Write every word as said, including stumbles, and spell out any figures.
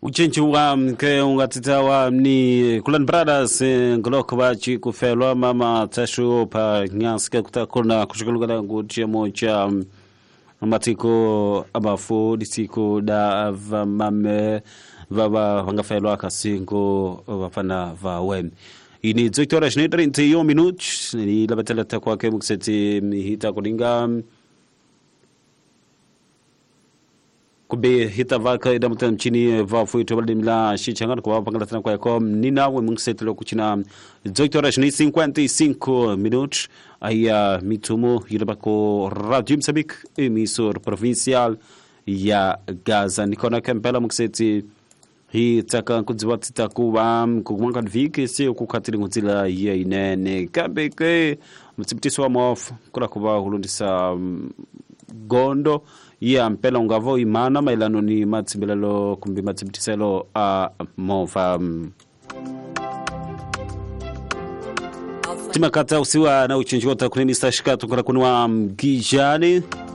Uchenchi wa mke ungatitawa ni Kulan Brothers ngoloko bachi kufelwa mama tashu pa nyanske kutakona kushikulugana ngutia moja matiko abafu disiko da vamame vava vangafelwa kasingo vafana vawe. Ini Victoria Schneider in tio minutes ni labatela takwa ke mukseti hita kulinga kube hita vaka ida mutan chini va fuito balde mila shichanga kwa pangalatana kwa kom nina we mukseti lo kuchina Victoria Schneider cinquanta e cinco minutos aya mitumo yilabako Radio Msabik emisor provincial ya Gaza nikona kempela mukseti hi taka kudziwati takuwa kukumanga viki sio kukatili nguzila ya inene kabeke mtsibitiso wa mof kula kuba hulundisa gondo ya mpela ungavo imana mailano ni matsibilalo kumbi matsibitiselo a mofa timakata usiwa na uchinjota kunini stashika tukura kunwa mgijani